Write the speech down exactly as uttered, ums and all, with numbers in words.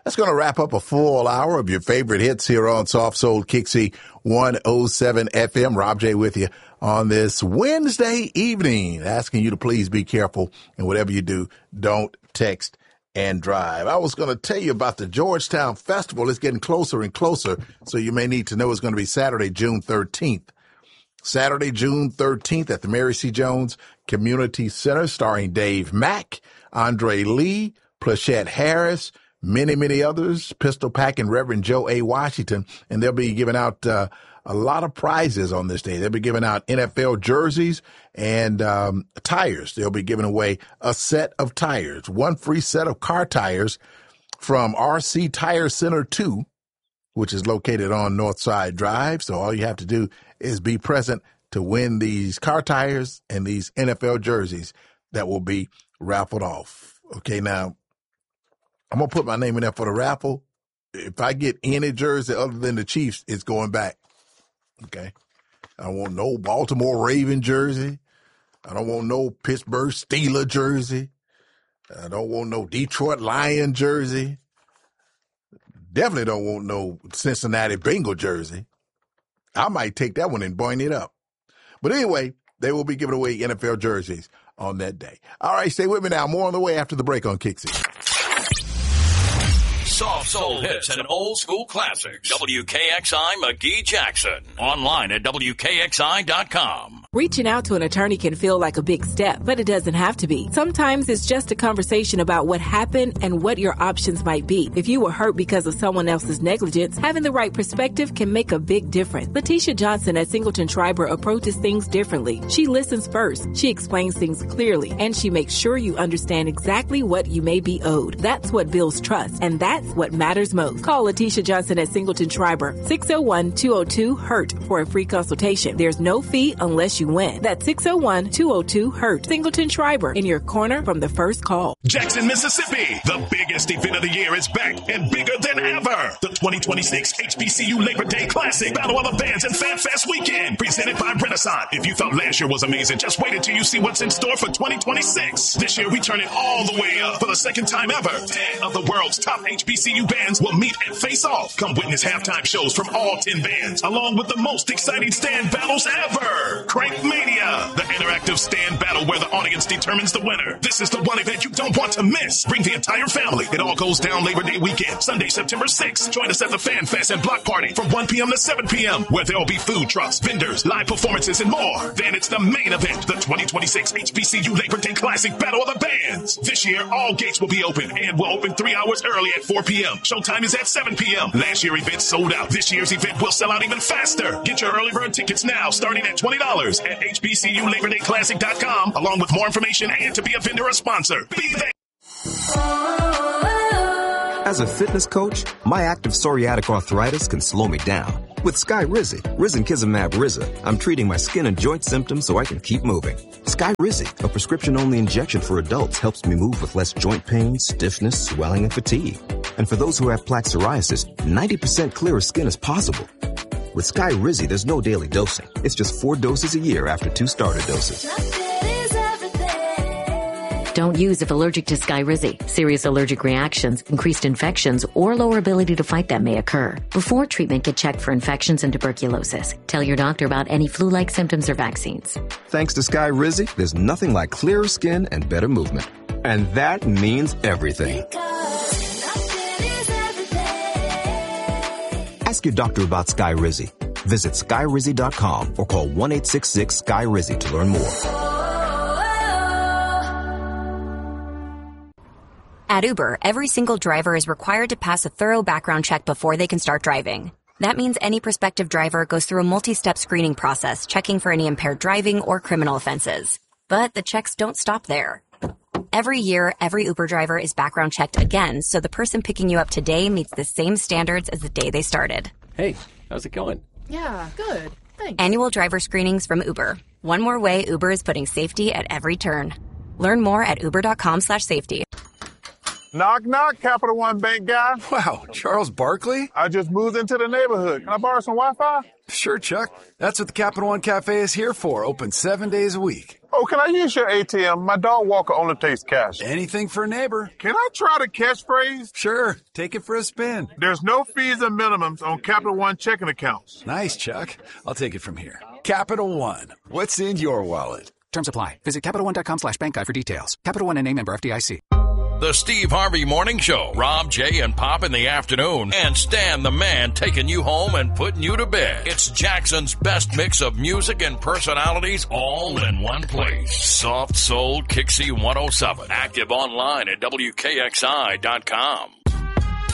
That's going to wrap up a full hour of your favorite hits here on Soft Soul Kixie one oh seven F M. Rob J with you on this Wednesday evening, asking you to please be careful, and whatever you do, don't text and drive. I was going to tell you about the Georgetown Festival. It's getting closer and closer, so you may need to know it's going to be Saturday, June thirteenth. Saturday, June thirteenth at the Mary C. Jones Community Center, starring Dave Mack, Andre Lee, Plachette Harris, many, many others, Pistol Pack and Reverend Joe A. Washington, and they'll be giving out uh, a lot of prizes on this day. They'll be giving out N F L jerseys and um, tires. They'll be giving away a set of tires, one free set of car tires from R C Tire Center two, which is located on Northside Drive. So all you have to do is be present to win these car tires and these N F L jerseys that will be raffled off. Okay, now, I'm going to put my name in there for the raffle. If I get any jersey other than the Chiefs, it's going back. Okay? I don't want no Baltimore Raven jersey. I don't want no Pittsburgh Steeler jersey. I don't want no Detroit Lion jersey. Definitely don't want no Cincinnati Bengal jersey. I might take that one and burn it up. But anyway, they will be giving away N F L jerseys on that day. All right, stay with me now. More on the way after the break on Kixie. Soft soul hits and old school classics. W K X I McGee Jackson. Online at W K X I dot com. Reaching out to an attorney can feel like a big step, but it doesn't have to be. Sometimes it's just a conversation about what happened and what your options might be. If you were hurt because of someone else's negligence, having the right perspective can make a big difference. Letitia Johnson at Singleton Schreiber approaches things differently. She listens first, she explains things clearly, and she makes sure you understand exactly what you may be owed. That's what builds trust, and that's what matters most. Call Letitia Johnson at Singleton Schreiber, six oh one, two oh two, hurt for a free consultation. There's no fee unless you win. That's six oh one, two oh two, hurt. Singleton Schreiber, in your corner from the first call. Jackson, Mississippi. The biggest event of the year is back and bigger than ever. The twenty twenty-six H B C U Labor Day Classic Battle of the Bands and Fan Fest Weekend, presented by Renaissance. If you thought last year was amazing, just wait until you see what's in store for twenty twenty-six. This year, we turn it all the way up for the second time ever. ten of the world's top H B C U bands will meet and face off. Come witness halftime shows from all ten bands, along with the most exciting stand battles ever. Crank Mania, the interactive stand battle where the audience determines the winner. This is the one event you don't want to miss. Bring the entire family. It all goes down Labor Day weekend, Sunday, September sixth. Join us at the Fan Fest and Block Party from one p.m. to seven p.m., where there will be food trucks, vendors, live performances, and more. Then it's the main event, the twenty twenty-six H B C U Labor Day Classic Battle of the Bands. This year, all gates will be open and will open three hours early at four p.m. Showtime is at seven p.m. Last year's event sold out. This year's event will sell out even faster. Get your early bird tickets now, starting at twenty dollars at H B C U Labor Day Classic dot com, along with more information and to be a vendor or sponsor. Be there. As a fitness coach, my active psoriatic arthritis can slow me down. With Skyrizi, Risankizumab Riza, I'm treating my skin and joint symptoms so I can keep moving. Skyrizi, a prescription-only injection for adults, helps me move with less joint pain, stiffness, swelling, and fatigue. And for those who have plaque psoriasis, ninety percent clearer skin is possible. With Skyrizi, there's no daily dosing. It's just four doses a year after two starter doses. Don't use if allergic to Skyrizi. Serious allergic reactions, increased infections, or lower ability to fight them may occur. Before treatment, get checked for infections and tuberculosis. Tell your doctor about any flu-like symptoms or vaccines. Thanks to Skyrizi, there's nothing like clearer skin and better movement. And that means everything. Ask your doctor about Skyrizi. Visit Skyrizi dot com or call one eight six six S K Y R I Z I to learn more. At Uber, every single driver is required to pass a thorough background check before they can start driving. That means any prospective driver goes through a multi-step screening process, checking for any impaired driving or criminal offenses. But the checks don't stop there. Every year, every Uber driver is background checked again, so the person picking you up today meets the same standards as the day they started. Hey, how's it going? Yeah, good. Thanks. Annual driver screenings from Uber. One more way Uber is putting safety at every turn. Learn more at uber dot com slash safety. Knock, knock, Capital One Bank guy. Wow, Charles Barkley? I just moved into the neighborhood. Can I borrow some Wi-Fi? Sure, Chuck. That's what the Capital One Cafe is here for, open seven days a week. Oh, can I use your A T M? My dog walker only takes cash. Anything for a neighbor. Can I try the catchphrase? Sure. Take it for a spin. There's no fees and minimums on Capital One checking accounts. Nice, Chuck. I'll take it from here. Capital One. What's in your wallet? Terms apply. Visit CapitalOne.com slash bank guide for details. Capital One N A member F D I C. The Steve Harvey Morning Show. Rob, Jay, and Pop in the afternoon. And Stan the Man taking you home and putting you to bed. It's Jackson's best mix of music and personalities all in one place. Soft Soul Kixie one oh seven. Active online at W K X I dot com.